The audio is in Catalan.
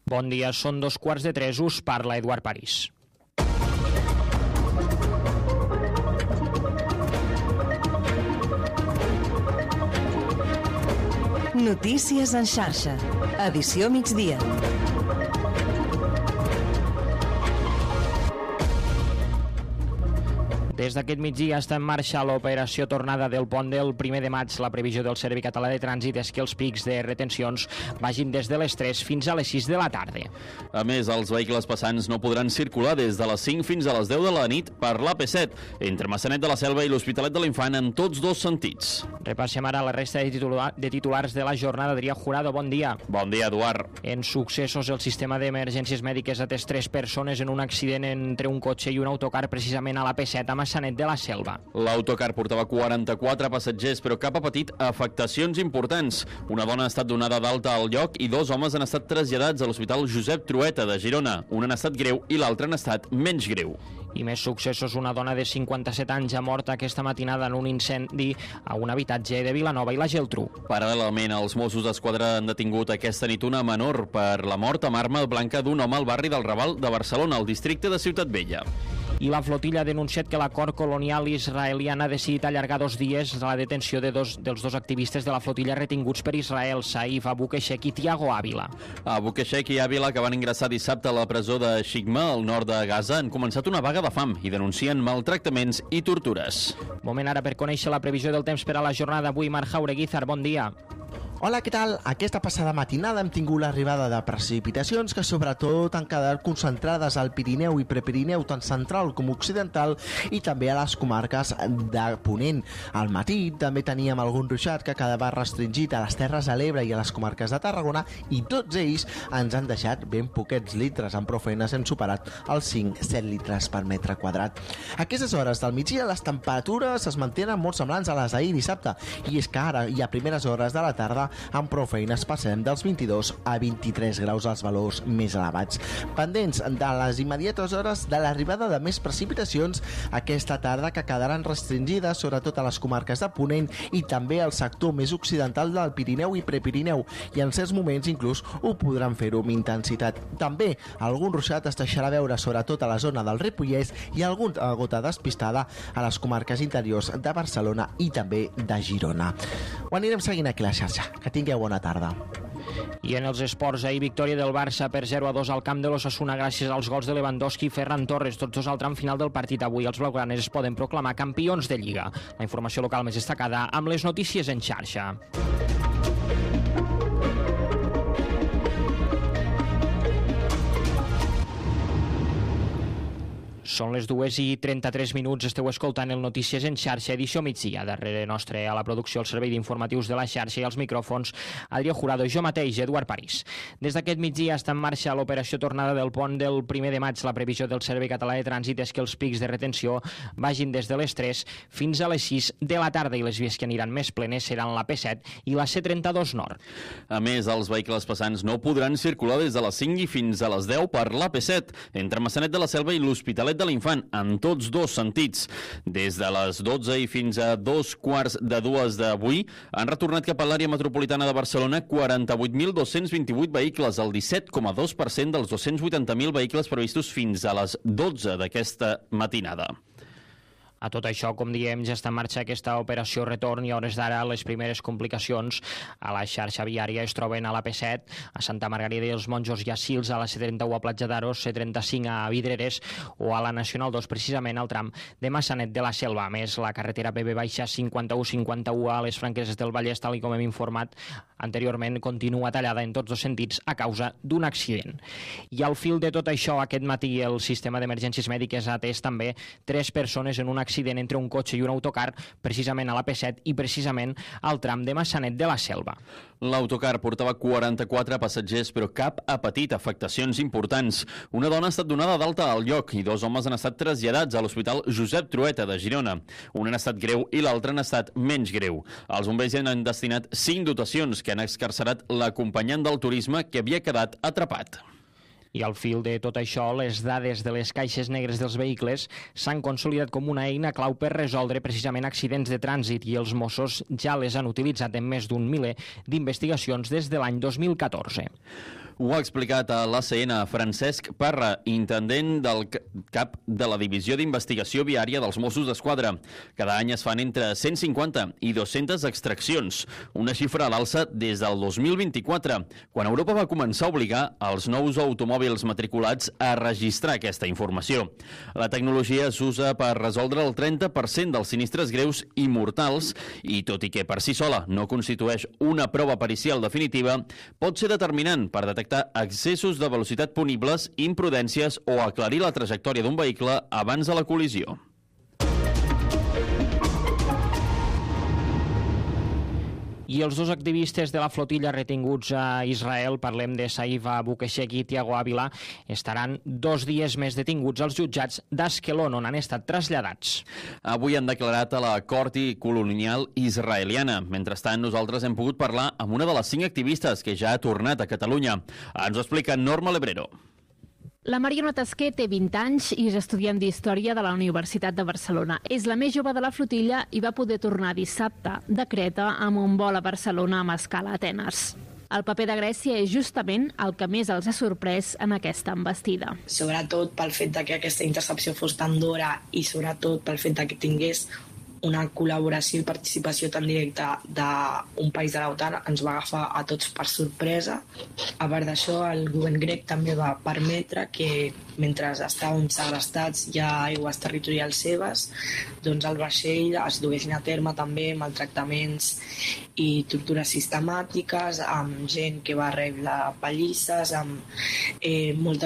Bon dia, són 2:15, us parla Eduard París. Notícies en xarxa, edició migdia. Des d'aquest migdia està en marxa l'operació tornada del pont del 1 de maig. La previsió del Servei Català de Trànsit és que els pics de retencions vagin des de les 3 fins a les 6 de la tarda. A més, els vehicles passants no podran circular des de les 5 fins a les 10 de la nit per l'AP7, entre Maçanet de la Selva i l'Hospitalet de l'Infant en tots dos sentits. Repassem ara la resta de titulars de la jornada. Adrià Jurado, bon dia. Bon dia, Eduard. En successos, el sistema d'emergències mèdiques ha atès 3 persones en un accident entre un cotxe i un autocar precisament a l'AP7 a Maçanet de la Selva. L'autocar portava 44 passatgers, però cap ha patit afectacions importants. Una dona ha estat donada d'alta al lloc i 2 homes han estat traslladats a l'Hospital Josep Trueta de Girona. Un en estat greu i l'altre en estat menys greu. I més successos, una dona de 57 anys ha mort aquesta matinada en un incendi a un habitatge de Vilanova i la Geltrú. Paral·lelament, els Mossos d'Esquadra han detingut aquesta nit una menor per la mort amb arma blanca d'un home al barri del Raval de Barcelona, al districte de Ciutat Vella. I la flotilla ha denunciat que la cort colonial israeliana ha decidit allargar 2 dies la detenció dels dos activistes de la flotilla retinguts per Israel, Saif Abu Keshek i Tiago Ávila. Abu Keshek i Ávila, que van ingressar dissabte a la presó de Shigma, al nord de Gaza, han començat una vaga de fam i denuncien maltractaments i tortures. Moment ara per conèixer la previsió del temps per a la jornada d'avui. Marc Jaureguizar, bon dia. Hola, què tal? Aquesta passada matinada hem tingut l'arribada de precipitacions que sobretot han quedat concentrades al Pirineu i Prepirineu, tant central com occidental, i també a les comarques de Ponent. Al matí també teníem algun ruixat que quedava restringit a les Terres de l'Ebre i a les comarques de Tarragona, i tots ells ens han deixat ben poquets litres, amb prou feines hem superat els 5-7 litres per metre quadrat. A aquestes hores del migdia les temperatures es mantenen molt semblants a les d'ahir dissabte, i és que ara i a primeres hores de la tarda amb prou feines passem dels 22 a 23 graus als valors més elevats. Pendents de les immediates hores de l'arribada de més precipitacions aquesta tarda, que quedaran restringides sobretot a les comarques de Ponent i també al sector més occidental del Pirineu i Prepirineu, i en certs moments inclús ho podran fer-ho amb intensitat. També algun ruixat es deixarà veure sobretot a la zona del Ripollès i alguna gota despistada a les comarques interiors de Barcelona i també de Girona. Ho anirem seguint aquí a la xarxa. Que tingueu bona tarda. I en els esports, ahir victòria del Barça per 0-2 al camp de l'Osasuna gràcies als gols de Lewandowski i Ferran Torres, tots dos al tram final del partit. Avui els blaugranes es poden proclamar campions de Lliga. La informació local més destacada amb les notícies en xarxa. Són les 2:33, esteu escoltant el Notícies en xarxa, edició migdia. Darrere nostre a la producció, el servei d'informatius de la xarxa i els micròfons, Adrià Jurado i jo mateix, Eduard París. Des d'aquest migdia està en marxa l'operació tornada del pont del 1 de maig. La previsió del Servei Català de Trànsit és que els pics de retenció vagin des de les 3 fins a les 6 de la tarda, i les vies que aniran més plenes seran la P7 i la C32 Nord. A més, els vehicles passants no podran circular des de les 5 i fins a les 10 per l'AP7, entre Maçanet de la Selva i l'Hospitalet de l'Infant, en tots dos sentits. Des de les 12 i fins a 2:15 d'avui han retornat cap a l'àrea metropolitana de Barcelona 48.228 vehicles, el 17,2% dels 280.000 vehicles previstos fins a les 12 d'aquesta matinada. A tot això, com diem, ja està en marxa aquesta operació retorn, i a hores d'ara les primeres complicacions a la xarxa viària es troben a la P7, a Santa Margarida i els Monjos i a Sils, a la C31 a Platja d'Aro, C35 a Vidreres o a la Nacional 2, precisament al tram de Maçanet de la Selva. A més, la carretera BB-5151 a les Franqueses del Vallès, tal com hem informat anteriorment, continua tallada en tots dos sentits a causa d'un accident. I al fil de tot això, aquest matí el sistema d'emergències mèdiques ha atès també 3 persones en un accident entre un cotxe i un autocar, precisament a la P7 i precisament al tram de Maçanet de la Selva. L'autocar portava 44 passatgers, però cap ha patit afectacions importants. Una dona ha estat donada d'alta al lloc i 2 homes han estat traslladats a l'Hospital Josep Trueta de Girona. Un en estat greu i l'altre en estat menys greu. Els bombers ja han destinat 5 dotacions que han excarcerat l'acompanyant del turisme que havia quedat atrapat. I al fil de tot això, les dades de les caixes negres dels vehicles s'han consolidat com una eina clau per resoldre precisament accidents de trànsit i els Mossos ja les han utilitzat en més d'un miler d'investigacions des de l'any 2014. Ho ha explicat a l'ACN Francesc Parra, intendent del cap de la Divisió d'Investigació Viària dels Mossos d'Esquadra. Cada any es fan entre 150 i 200 extraccions, una xifra a l'alça des del 2024, quan Europa va començar a obligar els nous automòbils matriculats a registrar aquesta informació. La tecnologia s'usa per resoldre el 30% dels sinistres greus i mortals i, tot i que per si sola no constitueix una prova pericial definitiva, pot ser determinant per detectar excessos de velocitat punibles, imprudències o aclarir la trajectòria d'un vehicle abans de la col·lisió. I els dos activistes de la flotilla retinguts a Israel, parlem de Saïf Abukeshek i Tiago Ávila, estaran 2 dies més detinguts als jutjats d'Askelon, on han estat traslladats. Avui han declarat a la cort colonial israeliana. Mentrestant, nosaltres hem pogut parlar amb una de les 5 activistes que ja ha tornat a Catalunya. Ens ho explica Norma Lebrero. La Mariona Tasquer té 20 anys i és estudiant d'Història de la Universitat de Barcelona. És la més jove de la flotilla i va poder tornar dissabte de Creta amb un vol a Barcelona amb escala a Atenes. El paper de Grècia és justament el que més els ha sorprès en aquesta envestida. Sobretot pel fet que aquesta intercepció fos tan d'hora i sobretot pel fet que tingués una col·laboració i participació tan directa d'un país de l'OTAN ens va agafar a tots per sorpresa. A part d'això, el govern grec també va permetre que, mentre estàvem segrestats i a aigües territorials seves, doncs el vaixell es duguessin a terme també maltractaments i tortures sistemàtiques, amb gent que va rebre pallisses, amb moltes